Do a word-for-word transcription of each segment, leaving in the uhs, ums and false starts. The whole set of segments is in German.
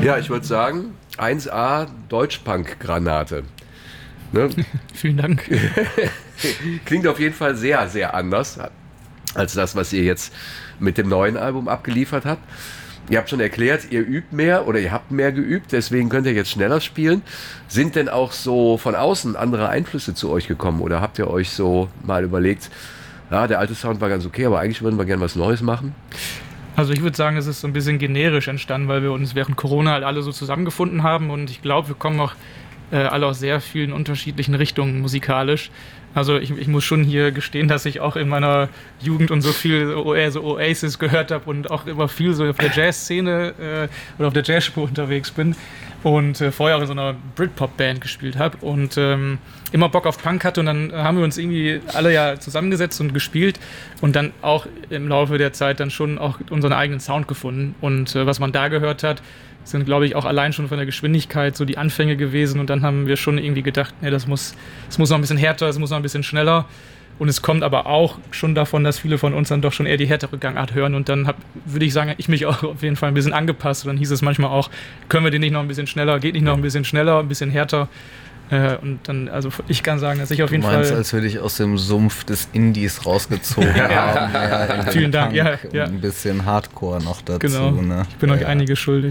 Ja, ich würde sagen, eins A Deutschpunk-Granate. Ne? Vielen Dank. Klingt auf jeden Fall sehr, sehr anders als das, was ihr jetzt mit dem neuen Album abgeliefert habt. Ihr habt schon erklärt, ihr übt mehr oder ihr habt mehr geübt, deswegen könnt ihr jetzt schneller spielen. Sind denn auch so von außen andere Einflüsse zu euch gekommen oder habt ihr euch so mal überlegt, ja, der alte Sound war ganz okay, aber eigentlich würden wir gerne was Neues machen? Also ich würde sagen, es ist so ein bisschen generisch entstanden, weil wir uns während Corona halt alle so zusammengefunden haben und ich glaube, wir kommen auch äh, alle aus sehr vielen unterschiedlichen Richtungen musikalisch. Also ich, ich muss schon hier gestehen, dass ich auch in meiner Jugend und so viel eher so Oasis gehört habe und auch immer viel so auf der Jazzszene äh, oder auf der Jazzspur unterwegs bin und äh, vorher auch in so einer Britpop-Band gespielt habe und ähm, immer Bock auf Punk hatte und dann haben wir uns irgendwie alle ja zusammengesetzt und gespielt und dann auch im Laufe der Zeit dann schon auch unseren eigenen Sound gefunden und äh, was man da gehört hat, sind, glaube ich, auch allein schon von der Geschwindigkeit so die Anfänge gewesen und dann haben wir schon irgendwie gedacht, nee, das muss, das muss noch ein bisschen härter, das muss noch ein bisschen schneller und es kommt aber auch schon davon, dass viele von uns dann doch schon eher die härtere Gangart hören und dann hab, würde ich sagen, ich mich auch auf jeden Fall ein bisschen angepasst und dann hieß es manchmal auch, können wir den nicht noch ein bisschen schneller, geht nicht noch ein bisschen schneller, ein bisschen härter äh, und dann, also ich kann sagen, dass ich auf jeden du meinst, Fall... als wir dich aus dem Sumpf des Indies rausgezogen haben. Ja, vielen Dank, Punk ja, ja. Und ein bisschen Hardcore noch dazu. Genau, ne? ich bin euch ja. einiges schuldig.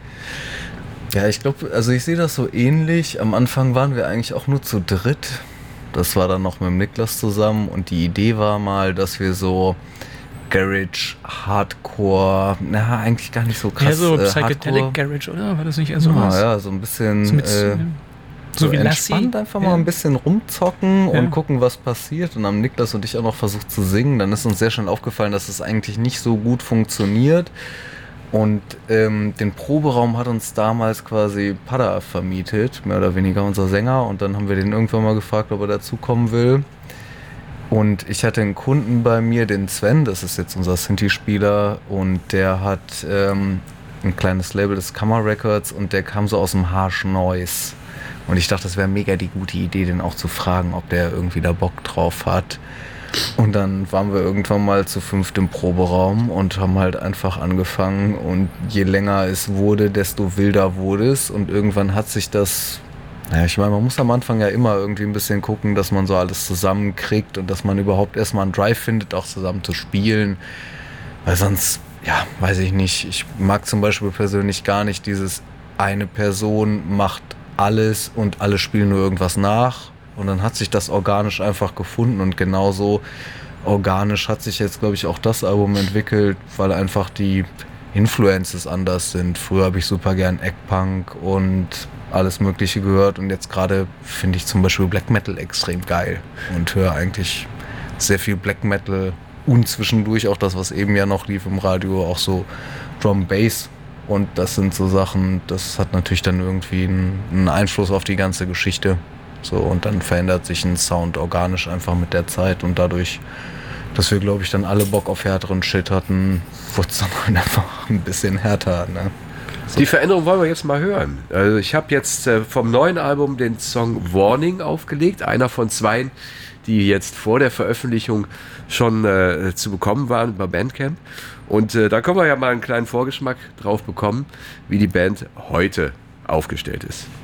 Ja, ich glaube, also ich sehe das so ähnlich. Am Anfang waren wir eigentlich auch nur zu dritt. Das war dann noch mit dem Niklas zusammen und die Idee war mal, dass wir so Garage, Hardcore, na eigentlich gar nicht so krass. Ja, so äh, Psychedelic Hardcore. Garage, oder? War das nicht eher so Ja, was? ja, so ein bisschen So, mit, äh, so so wie entspannt Lassie. einfach Ja. mal ein bisschen rumzocken Ja. und gucken, was passiert. Und dann haben Niklas und ich auch noch versucht zu singen. Dann ist uns sehr schnell aufgefallen, dass es eigentlich nicht so gut funktioniert. Und ähm, den Proberaum hat uns damals quasi Pada vermietet, mehr oder weniger unser Sänger. Und dann haben wir den irgendwann mal gefragt, ob er dazukommen will. Und ich hatte einen Kunden bei mir, den Sven, das ist jetzt unser Synthi-Spieler. Und der hat ähm, ein kleines Label, das Kammer Records. Und der kam so aus dem Harsh Noise. Und ich dachte, das wäre mega die gute Idee, den auch zu fragen, ob der irgendwie da Bock drauf hat. Und dann waren wir irgendwann mal zu fünft im Proberaum und haben halt einfach angefangen und je länger es wurde, desto wilder wurde es und irgendwann hat sich das, naja, ich meine, man muss am Anfang ja immer irgendwie ein bisschen gucken, dass man so alles zusammenkriegt und dass man überhaupt erstmal einen Drive findet, auch zusammen zu spielen, weil sonst, ja, weiß ich nicht, ich mag zum Beispiel persönlich gar nicht dieses eine Person macht alles und alle spielen nur irgendwas nach. Und dann hat sich das organisch einfach gefunden und genauso organisch hat sich jetzt, glaube ich, auch das Album entwickelt, weil einfach die Influences anders sind. Früher habe ich super gern Eggpunk und alles Mögliche gehört und jetzt gerade finde ich zum Beispiel Black Metal extrem geil und höre eigentlich sehr viel Black Metal und zwischendurch auch das, was eben ja noch lief im Radio, auch so Drum Bass. Und das sind so Sachen, das hat natürlich dann irgendwie einen, einen Einfluss auf die ganze Geschichte. So, und dann verändert sich ein Sound organisch einfach mit der Zeit und dadurch, dass wir, glaube ich, dann alle Bock auf härteren Shit hatten, wurde es dann halt einfach ein bisschen härter. Ne? So. Die Veränderung wollen wir jetzt mal hören. Also ich habe jetzt äh, vom neuen Album den Song Warning aufgelegt, einer von zwei, die jetzt vor der Veröffentlichung schon äh, zu bekommen waren über Bandcamp. Und äh, da können wir ja mal einen kleinen Vorgeschmack drauf bekommen, wie die Band heute aufgestellt ist.